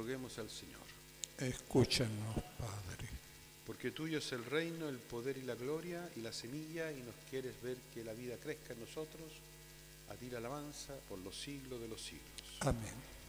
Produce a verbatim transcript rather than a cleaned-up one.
roguemos al Señor. Escúchanos, Padre. Porque tuyo es el reino, el poder y la gloria y la semilla, y nos quieres ver que la vida crezca en nosotros, a ti la alabanza por los siglos de los siglos. Amén.